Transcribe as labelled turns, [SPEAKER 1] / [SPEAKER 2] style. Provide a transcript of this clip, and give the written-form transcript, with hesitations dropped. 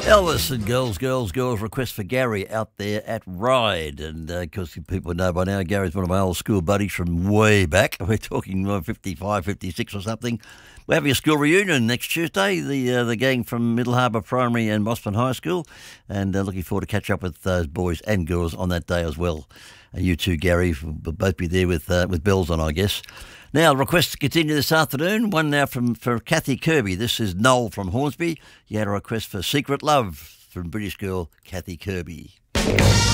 [SPEAKER 1] Elvis and Girls request for Gary out there at Ryde. And because people know by now, Gary's one of my old school buddies from way back. We're talking 55, 56 or something. We're having a school reunion next Tuesday, the gang from Middle Harbour Primary and Mossman High School. And looking forward to catch up with those boys and girls on that day as well. You too, Gary, will both be there with bells on, I guess. Now, requests continue this afternoon. One now for Kathy Kirby. This is Noel from Hornsby. You had a request for Secret Love from British girl Kathy Kirby.